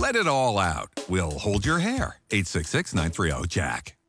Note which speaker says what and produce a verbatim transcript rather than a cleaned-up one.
Speaker 1: Let it all out. We'll hold your hair. eight six six, nine three zero, J A C K.